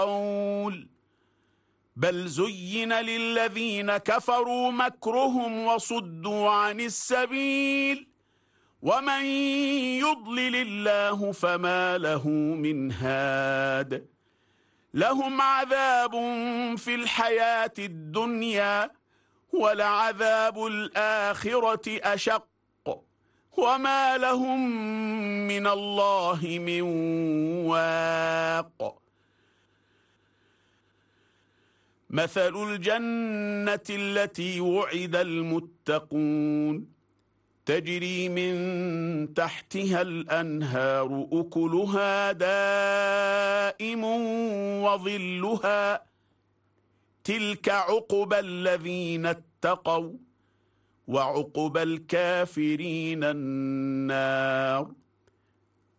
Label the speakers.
Speaker 1: قول بل زين للذين كفروا مكرهم وصدوا عن السبيل ومن يضلل الله فما له من هاد لهم عذاب في الحياة الدنيا ولعذاب الآخرة أشق وما لهم من الله من واق مثل الجنة التي وعد المتقون تجري من تحتها الأنهار أكلها دائم وظلها تلك عقبى الذين اتقوا وعقبى الكافرين النار